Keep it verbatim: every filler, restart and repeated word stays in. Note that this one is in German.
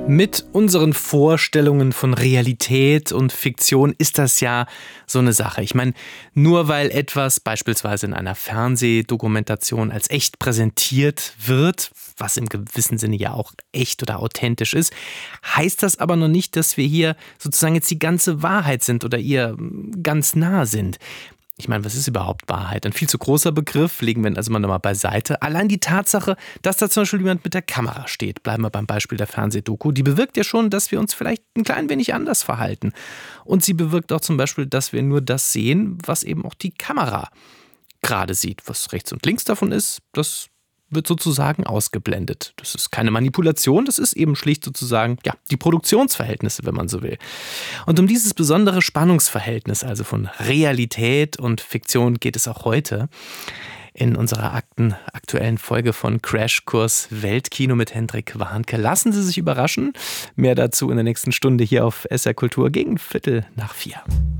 Mit unseren Vorstellungen von Realität und Fiktion ist das ja so eine Sache. Ich meine, nur weil etwas beispielsweise in einer Fernsehdokumentation als echt präsentiert wird, was im gewissen Sinne ja auch echt oder authentisch ist, heißt das aber noch nicht, dass wir hier sozusagen jetzt die ganze Wahrheit sind oder ihr ganz nah sind. Ich meine, was ist überhaupt Wahrheit? Ein viel zu großer Begriff, legen wir ihn also mal nochmal beiseite. Allein die Tatsache, dass da zum Beispiel jemand mit der Kamera steht, bleiben wir beim Beispiel der Fernsehdoku, die bewirkt ja schon, dass wir uns vielleicht ein klein wenig anders verhalten. Und sie bewirkt auch zum Beispiel, dass wir nur das sehen, was eben auch die Kamera gerade sieht. Was rechts und links davon ist, das wird sozusagen ausgeblendet. Das ist keine Manipulation, das ist eben schlicht sozusagen ja, die Produktionsverhältnisse, wenn man so will. Und um dieses besondere Spannungsverhältnis, also von Realität und Fiktion, geht es auch heute in unserer Akten aktuellen Folge von Crashkurs Weltkino mit Hendrik Warnke. Lassen Sie sich überraschen. Mehr dazu in der nächsten Stunde hier auf S R Kultur gegen Viertel nach vier.